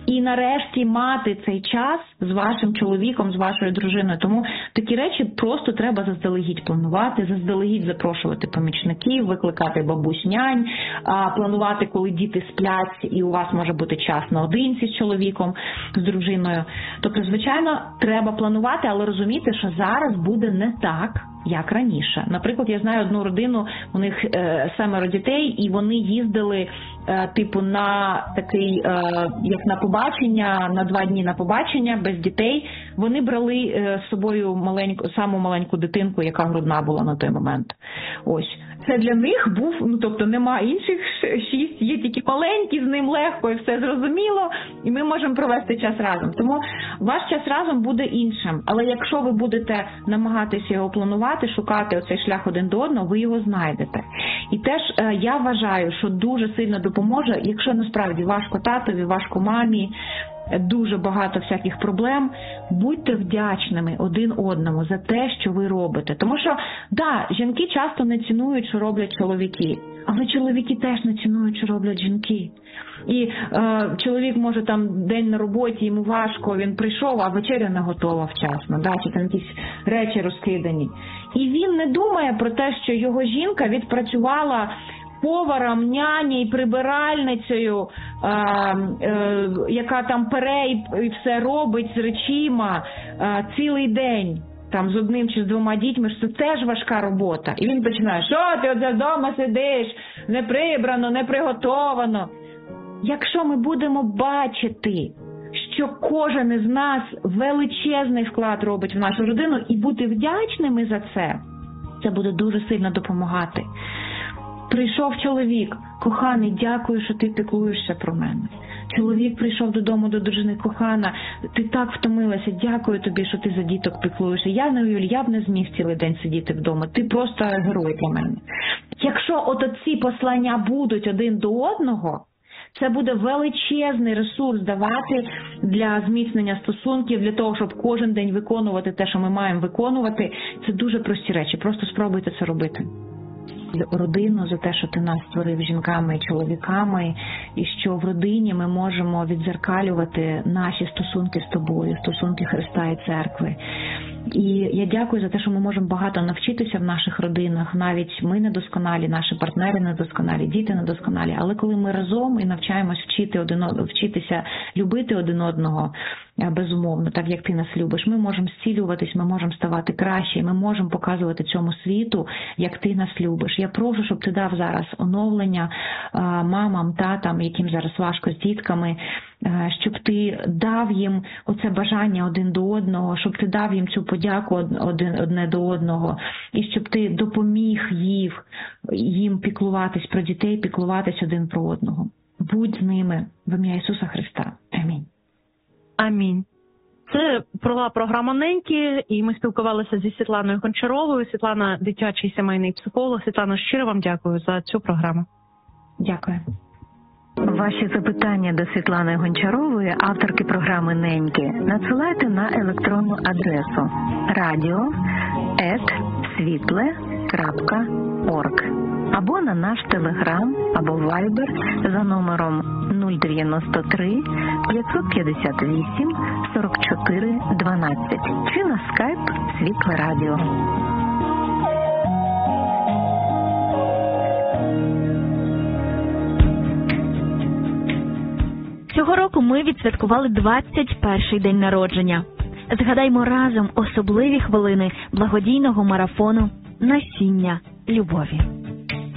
і нарешті мати цей час з вашим чоловіком, з вашою дружиною. Тому такі речі просто треба заздалегідь планувати, заздалегідь запрошувати помічників, викликати бабусь, нянь, планувати, коли діти сплять і у вас може бути час наодинці з чоловіком, з дружиною. Тобто, звичайно, треба планувати, але розуміти, що зараз буде не так, як раніше. Наприклад, я знаю одну родину, у них 7 дітей, і вони їздили типу на такий, як на побачення, на 2 дні на побачення, без дітей. Вони брали з собою саму маленьку дитинку, яка грудна була на той момент. Ось. Це для них був, тобто нема інших 6, є тільки маленькі, з ним легко і все зрозуміло, і ми можемо провести час разом. Тому ваш час разом буде іншим. Але якщо ви будете намагатися його планувати, шукати оцей шлях один до одного, ви його знайдете. І теж я вважаю, що дуже сильно допоможе, якщо насправді важко татові, важко мамі, дуже багато всяких проблем, будьте вдячними один одному за те, що ви робите. Тому що, жінки часто не цінують, що роблять чоловіки, але чоловіки теж не цінують, що роблять жінки. І чоловік може там день на роботі, йому важко, він прийшов, а вечеря не готова вчасно, чи там якісь речі розкидані. І він не думає про те, що його жінка відпрацювала поваром, нянею, прибиральницею, яка там пере і все робить з речима цілий день, там з 1 чи з 2 дітьми, що це теж важка робота. І він починає, що ти оце вдома сидиш, не прибрано, не приготовано. Якщо ми будемо бачити, що кожен із нас величезний вклад робить в нашу родину, і бути вдячними за це буде дуже сильно допомагати. Прийшов чоловік, коханий, дякую, що ти піклуєшся про мене. Чоловік прийшов додому до дружини, кохана, ти так втомилася, дякую тобі, що ти за діток піклуєшся. Я б не зміг цілий день сидіти вдома, ти просто герой для мене. Якщо ці послання будуть один до одного, це буде величезний ресурс давати для зміцнення стосунків, для того, щоб кожен день виконувати те, що ми маємо виконувати. Це дуже прості речі, просто спробуйте це робити. Родину, за те, що ти нас створив жінками і чоловіками, і що в родині ми можемо віддзеркалювати наші стосунки з тобою, стосунки Христа і Церкви. І я дякую за те, що ми можемо багато навчитися в наших родинах. Навіть ми недосконалі, наші партнери недосконалі, діти недосконалі. Але коли ми разом і навчаємось вчитися любити один одного, безумовно, так як ти нас любиш, ми можемо зцілюватись, ми можемо ставати краще, ми можемо показувати цьому світу, як ти нас любиш. Я прошу, щоб ти дав зараз оновлення мамам, татам, яким зараз важко з дітками, щоб ти дав їм оце бажання один до одного, щоб ти дав їм цю подяку одне до одного, і щоб ти допоміг їм піклуватись про дітей, піклуватись один про одного. Будь з ними в ім'я Ісуса Христа. Амінь. Амінь. Це була програма «Неньки», і ми спілкувалися зі Світланою Гончаровою. Світлана – дитячий сімейний психолог. Світлано, щиро вам дякую за цю програму. Дякую. Ваші запитання до Світлани Гончарової, авторки програми «Неньки», надсилайте на електронну адресу radio@світле.орг або на наш Телеграм або Вайбер за номером 093 558 44 12 чи на скайп Світле Радіо. Цього року ми відсвяткували 21-й день народження. Згадаймо разом особливі хвилини благодійного марафону «Насіння любові».